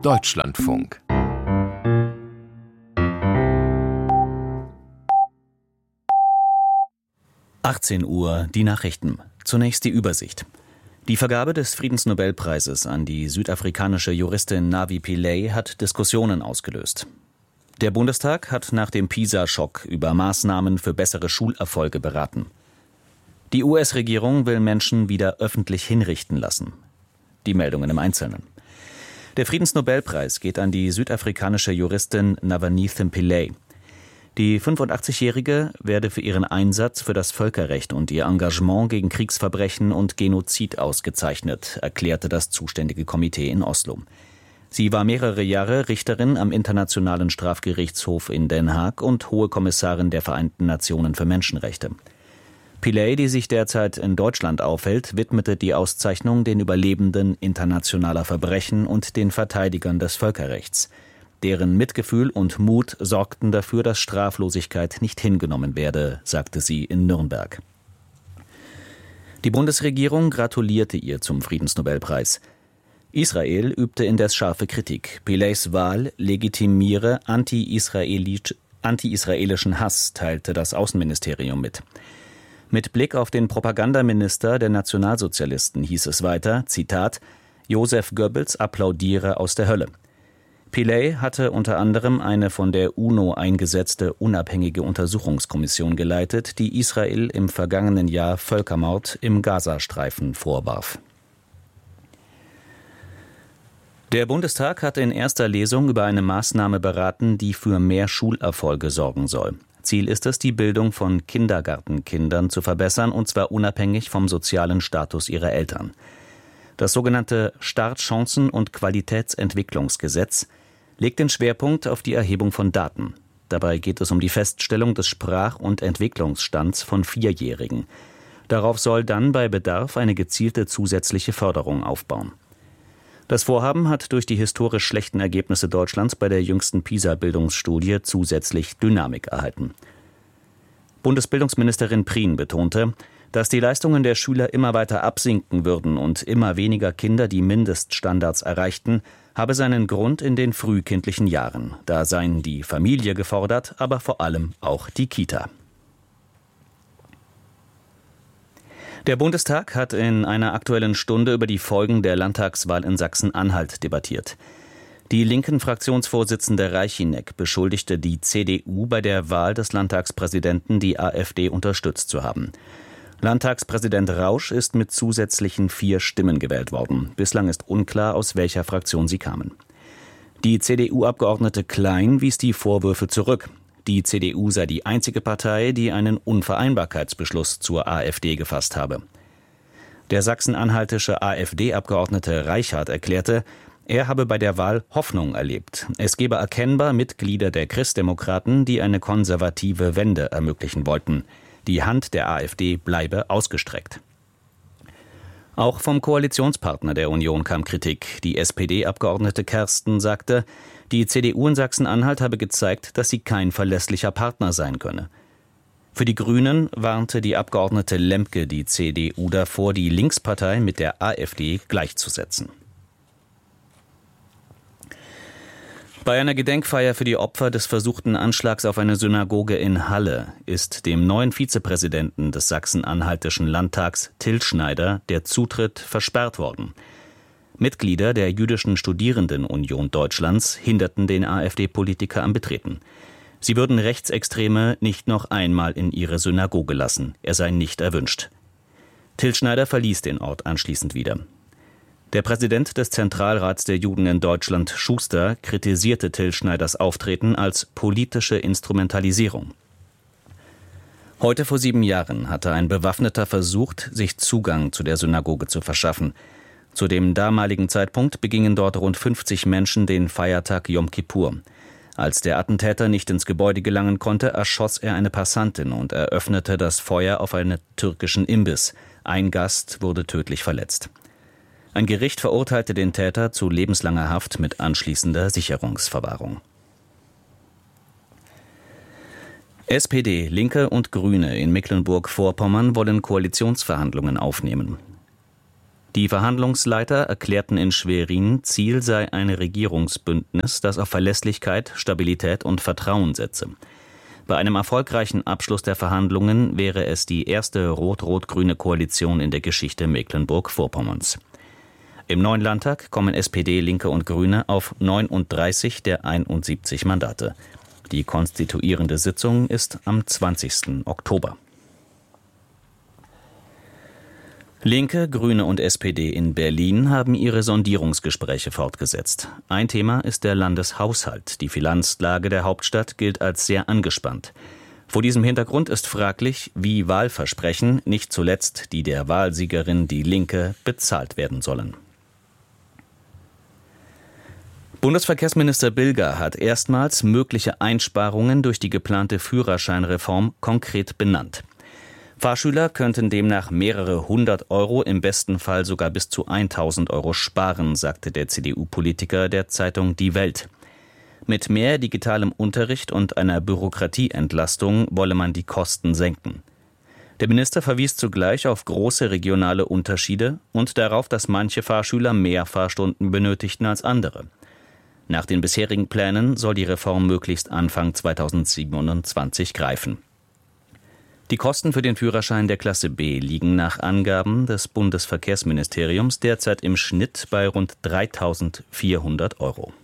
Deutschlandfunk. Uhr, die Nachrichten. Zunächst die Übersicht. Die Vergabe des Friedensnobelpreises an die südafrikanische Juristin Navi Pillay hat Diskussionen ausgelöst. Der Bundestag hat nach dem PISA-Schock über Maßnahmen für bessere Schulerfolge beraten. Die US-Regierung will Menschen wieder öffentlich hinrichten lassen. Die Meldungen im Einzelnen. Der Friedensnobelpreis geht an die südafrikanische Juristin Navanitha Pillay. Die 85-Jährige werde für ihren Einsatz für das Völkerrecht und ihr Engagement gegen Kriegsverbrechen und Genozid ausgezeichnet, erklärte das zuständige Komitee in Oslo. Sie war mehrere Jahre Richterin am Internationalen Strafgerichtshof in Den Haag und Hohe Kommissarin der Vereinten Nationen für Menschenrechte. Pillay, die sich derzeit in Deutschland aufhält, widmete die Auszeichnung den Überlebenden internationaler Verbrechen und den Verteidigern des Völkerrechts. Deren Mitgefühl und Mut sorgten dafür, dass Straflosigkeit nicht hingenommen werde, sagte sie in Nürnberg. Die Bundesregierung gratulierte ihr zum Friedensnobelpreis. Israel übte indes scharfe Kritik. Pillays Wahl legitimiere anti-israelischen Hass, teilte das Außenministerium mit. Mit Blick auf den Propagandaminister der Nationalsozialisten hieß es weiter, Zitat, Josef Goebbels applaudiere aus der Hölle. Pillay hatte unter anderem eine von der UNO eingesetzte unabhängige Untersuchungskommission geleitet, die Israel im vergangenen Jahr Völkermord im Gazastreifen vorwarf. Der Bundestag hat in erster Lesung über eine Maßnahme beraten, die für mehr Schulerfolge sorgen soll. Ziel ist es, die Bildung von Kindergartenkindern zu verbessern, und zwar unabhängig vom sozialen Status ihrer Eltern. Das sogenannte Startchancen- und Qualitätsentwicklungsgesetz legt den Schwerpunkt auf die Erhebung von Daten. Dabei geht es um die Feststellung des Sprach- und Entwicklungsstands von 4-Jährigen. Darauf soll dann bei Bedarf eine gezielte zusätzliche Förderung aufbauen. Das Vorhaben hat durch die historisch schlechten Ergebnisse Deutschlands bei der jüngsten PISA-Bildungsstudie zusätzlich Dynamik erhalten. Bundesbildungsministerin Prien betonte, dass die Leistungen der Schüler immer weiter absinken würden und immer weniger Kinder die Mindeststandards erreichten, habe seinen Grund in den frühkindlichen Jahren. Da seien die Familie gefordert, aber vor allem auch die Kita. Der Bundestag hat in einer Aktuellen Stunde über die Folgen der Landtagswahl in Sachsen-Anhalt debattiert. Die linken Fraktionsvorsitzende Reichinek beschuldigte die CDU bei der Wahl des Landtagspräsidenten die AfD unterstützt zu haben. Landtagspräsident Rausch ist mit zusätzlichen 4 Stimmen gewählt worden. Bislang ist unklar, aus welcher Fraktion sie kamen. Die CDU-Abgeordnete Klein wies die Vorwürfe zurück. Die CDU sei die einzige Partei, die einen Unvereinbarkeitsbeschluss zur AfD gefasst habe. Der sachsen-anhaltische AfD-Abgeordnete Reichhardt erklärte, er habe bei der Wahl Hoffnung erlebt. Es gebe erkennbar Mitglieder der Christdemokraten, die eine konservative Wende ermöglichen wollten. Die Hand der AfD bleibe ausgestreckt. Auch vom Koalitionspartner der Union kam Kritik. Die SPD-Abgeordnete Kersten sagte, die CDU in Sachsen-Anhalt habe gezeigt, dass sie kein verlässlicher Partner sein könne. Für die Grünen warnte die Abgeordnete Lemke die CDU davor, die Linkspartei mit der AfD gleichzusetzen. Bei einer Gedenkfeier für die Opfer des versuchten Anschlags auf eine Synagoge in Halle ist dem neuen Vizepräsidenten des Sachsen-Anhaltischen Landtags, Till Schneider, der Zutritt versperrt worden. Mitglieder der Jüdischen Studierendenunion Deutschlands hinderten den AfD-Politiker am Betreten. Sie würden Rechtsextreme nicht noch einmal in ihre Synagoge lassen. Er sei nicht erwünscht. Till Schneider verließ den Ort anschließend wieder. Der Präsident des Zentralrats der Juden in Deutschland, Schuster, kritisierte Till Schneiders Auftreten als politische Instrumentalisierung. Heute vor 7 Jahren hatte ein Bewaffneter versucht, sich Zugang zu der Synagoge zu verschaffen. Zu dem damaligen Zeitpunkt begingen dort rund 50 Menschen den Feiertag Jom Kippur. Als der Attentäter nicht ins Gebäude gelangen konnte, erschoss er eine Passantin und eröffnete das Feuer auf einen türkischen Imbiss. Ein Gast wurde tödlich verletzt. Ein Gericht verurteilte den Täter zu lebenslanger Haft mit anschließender Sicherungsverwahrung. SPD, Linke und Grüne in Mecklenburg-Vorpommern wollen Koalitionsverhandlungen aufnehmen. Die Verhandlungsleiter erklärten in Schwerin, Ziel sei ein Regierungsbündnis, das auf Verlässlichkeit, Stabilität und Vertrauen setze. Bei einem erfolgreichen Abschluss der Verhandlungen wäre es die erste rot-rot-grüne Koalition in der Geschichte Mecklenburg-Vorpommerns. Im neuen Landtag kommen SPD, Linke und Grüne auf 39 der 71 Mandate. Die konstituierende Sitzung ist am 20. Oktober. Linke, Grüne und SPD in Berlin haben ihre Sondierungsgespräche fortgesetzt. Ein Thema ist der Landeshaushalt. Die Finanzlage der Hauptstadt gilt als sehr angespannt. Vor diesem Hintergrund ist fraglich, wie Wahlversprechen, nicht zuletzt die der Wahlsiegerin Die Linke, bezahlt werden sollen. Bundesverkehrsminister Bilger hat erstmals mögliche Einsparungen durch die geplante Führerscheinreform konkret benannt. Fahrschüler könnten demnach mehrere hundert Euro, im besten Fall sogar bis zu 1.000 Euro sparen, sagte der CDU-Politiker der Zeitung Die Welt. Mit mehr digitalem Unterricht und einer Bürokratieentlastung wolle man die Kosten senken. Der Minister verwies zugleich auf große regionale Unterschiede und darauf, dass manche Fahrschüler mehr Fahrstunden benötigten als andere. Nach den bisherigen Plänen soll die Reform möglichst Anfang 2027 greifen. Die Kosten für den Führerschein der Klasse B liegen nach Angaben des Bundesverkehrsministeriums derzeit im Schnitt bei rund 3.400 Euro.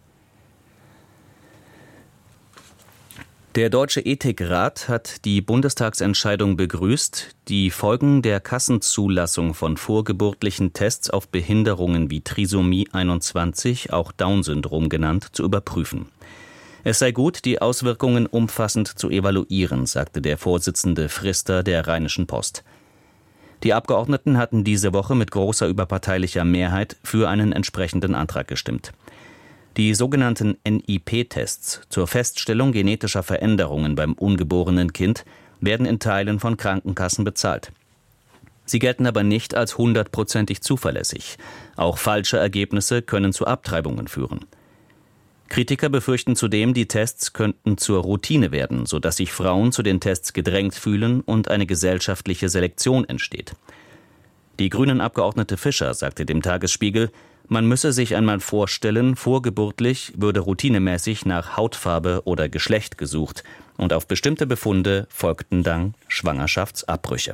Der Deutsche Ethikrat hat die Bundestagsentscheidung begrüßt, die Folgen der Kassenzulassung von vorgeburtlichen Tests auf Behinderungen wie Trisomie 21, auch Down-Syndrom genannt, zu überprüfen. Es sei gut, die Auswirkungen umfassend zu evaluieren, sagte der Vorsitzende Frister der Rheinischen Post. Die Abgeordneten hatten diese Woche mit großer überparteilicher Mehrheit für einen entsprechenden Antrag gestimmt. Die sogenannten NIP-Tests zur Feststellung genetischer Veränderungen beim ungeborenen Kind werden in Teilen von Krankenkassen bezahlt. Sie gelten aber nicht als 100%ig zuverlässig. Auch falsche Ergebnisse können zu Abtreibungen führen. Kritiker befürchten zudem, die Tests könnten zur Routine werden, sodass sich Frauen zu den Tests gedrängt fühlen und eine gesellschaftliche Selektion entsteht. Die Grünen-Abgeordnete Fischer sagte dem Tagesspiegel, man müsse sich einmal vorstellen, vorgeburtlich würde routinemäßig nach Hautfarbe oder Geschlecht gesucht und auf bestimmte Befunde folgten dann Schwangerschaftsabbrüche.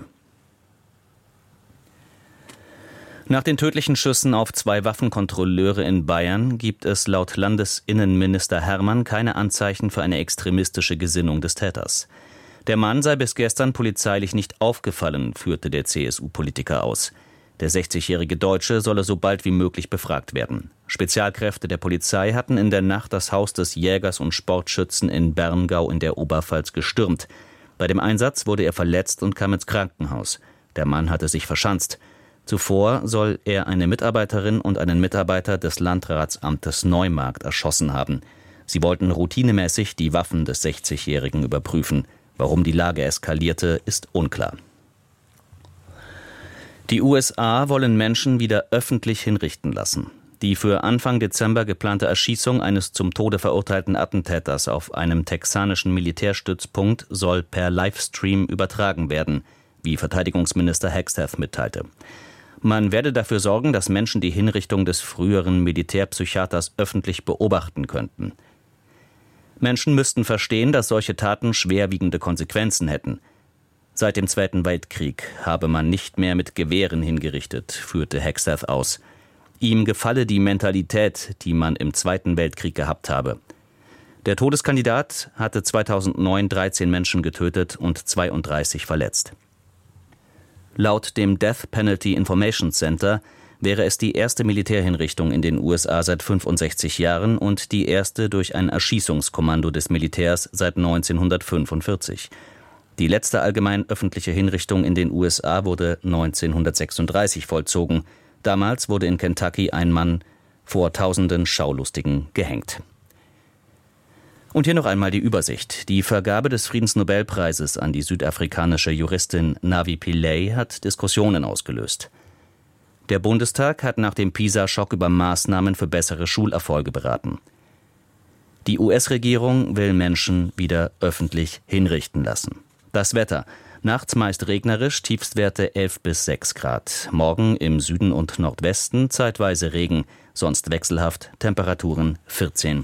Nach den tödlichen Schüssen auf 2 Waffenkontrolleure in Bayern gibt es laut Landesinnenminister Herrmann keine Anzeichen für eine extremistische Gesinnung des Täters. Der Mann sei bis gestern polizeilich nicht aufgefallen, führte der CSU-Politiker aus. Der 60-jährige Deutsche solle so bald wie möglich befragt werden. Spezialkräfte der Polizei hatten in der Nacht das Haus des Jägers und Sportschützen in Berngau in der Oberpfalz gestürmt. Bei dem Einsatz wurde er verletzt und kam ins Krankenhaus. Der Mann hatte sich verschanzt. Zuvor soll er eine Mitarbeiterin und einen Mitarbeiter des Landratsamtes Neumarkt erschossen haben. Sie wollten routinemäßig die Waffen des 60-Jährigen überprüfen. Warum die Lage eskalierte, ist unklar. Die USA wollen Menschen wieder öffentlich hinrichten lassen. Die für Anfang Dezember geplante Erschießung eines zum Tode verurteilten Attentäters auf einem texanischen Militärstützpunkt soll per Livestream übertragen werden, wie Verteidigungsminister Hexeth mitteilte. Man werde dafür sorgen, dass Menschen die Hinrichtung des früheren Militärpsychiaters öffentlich beobachten könnten. Menschen müssten verstehen, dass solche Taten schwerwiegende Konsequenzen hätten. Seit dem Zweiten Weltkrieg habe man nicht mehr mit Gewehren hingerichtet, führte Hexeth aus. Ihm gefalle die Mentalität, die man im Zweiten Weltkrieg gehabt habe. Der Todeskandidat hatte 2009 13 Menschen getötet und 32 verletzt. Laut dem Death Penalty Information Center wäre es die erste Militärhinrichtung in den USA seit 65 Jahren und die erste durch ein Erschießungskommando des Militärs seit 1945. Die letzte allgemein öffentliche Hinrichtung in den USA wurde 1936 vollzogen. Damals wurde in Kentucky ein Mann vor tausenden Schaulustigen gehängt. Und hier noch einmal die Übersicht. Die Vergabe des Friedensnobelpreises an die südafrikanische Juristin Navi Pillay hat Diskussionen ausgelöst. Der Bundestag hat nach dem PISA-Schock über Maßnahmen für bessere Schulerfolge beraten. Die US-Regierung will Menschen wieder öffentlich hinrichten lassen. Das Wetter. Nachts meist regnerisch, Tiefstwerte 11 bis 6 Grad. Morgen im Süden und Nordwesten zeitweise Regen, sonst wechselhaft, Temperaturen 14